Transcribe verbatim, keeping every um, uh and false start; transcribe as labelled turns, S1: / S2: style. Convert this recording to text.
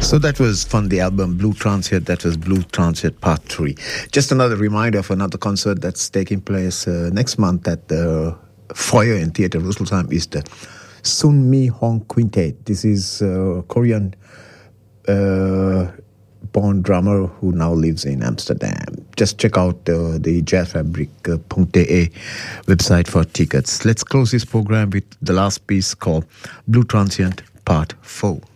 S1: So that was from the album Blue Transient. That was Blue Transient Part three. Just another reminder of another concert that's taking place uh, next month at the Foyer in Theatre Rüsselsheim is the Sun Mi Hong Quintet. This is a Korean uh, born drummer who now lives in Amsterdam. Just check out uh, the jazzfabric dot d e website for tickets. Let's close this program with the last piece called Blue Transient Part four.